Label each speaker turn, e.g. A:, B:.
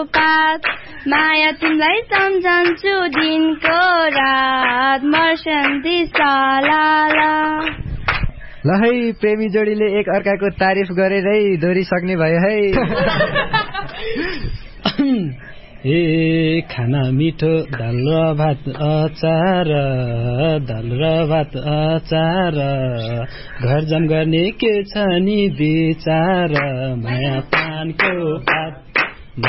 A: पात माया तिमीलाई सम्झन्छु दिनको रात मर्स्यान्ती सालाला।
B: ल है प्रेमी जोडीले एक अर्काको तारिफ गरेरै दोहोरिसक्ने भयो है।
C: खाना मिठो दाल र भात अचार घर जम गर्ने के छ नि विचार माया पानको